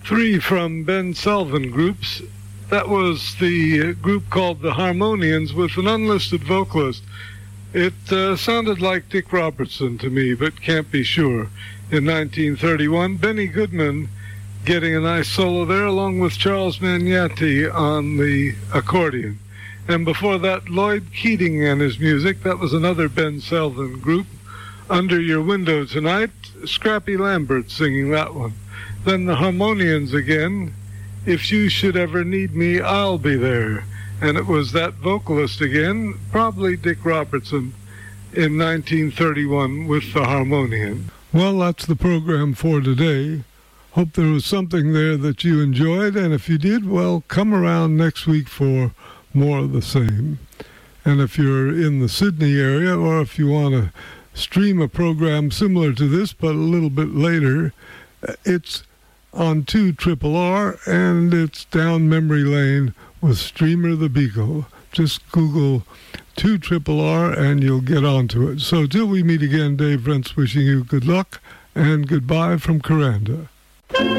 Three from Ben Selvin groups. That was the group called the Harmonians with an unlisted vocalist. It sounded like Dick Robertson to me, but can't be sure. In 1931, Benny Goodman getting a nice solo there, along with Charles Magnati on the accordion. And before that, Lloyd Keating and his music. That was another Ben Selvin group. Under Your Window Tonight, Scrappy Lambert singing that one. Then the Harmonians again, If You Should Ever Need Me, I'll Be There. And it was that vocalist again, probably Dick Robertson, in 1931 with the Harmonian. Well, that's the program for today. Hope there was something there that you enjoyed, and if you did, well, come around next week for more of the same. And if you're in the Sydney area, or if you want to stream a program similar to this but a little bit later, it's on 2RRR, and it's down memory lane with Streamer the Beagle. Just Google 2RRR and you'll get onto it. So till we meet again, Dave Rentz wishing you good luck and goodbye from Kuranda.